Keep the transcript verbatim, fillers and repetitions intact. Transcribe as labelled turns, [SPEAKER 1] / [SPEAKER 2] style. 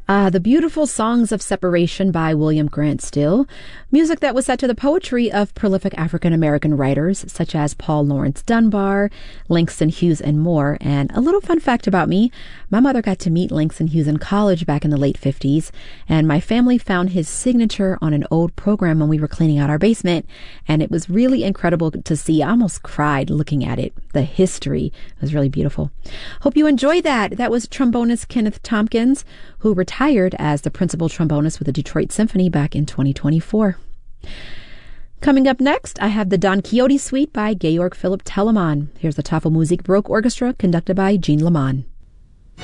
[SPEAKER 1] Uh, the Beautiful Songs of Separation by William Grant Still, music that was set to the poetry of prolific African-American writers such as Paul Laurence Dunbar, Langston Hughes, and more. And a little fun fact about me, my mother got to meet Langston Hughes in college back in the late fifties, and my family found his signature on an old program when we were cleaning out our basement, and it was really incredible to see. I almost cried looking at it. The history was really beautiful. Hope you enjoyed that. That was trombonist Kenneth Tompkins, who retired as the principal trombonist with the Detroit Symphony back in twenty twenty-four. Coming up next, I have the Don Quixote Suite by Georg Philipp Telemann. Here's the Tafelmusik Baroque Orchestra conducted by Jean Leman.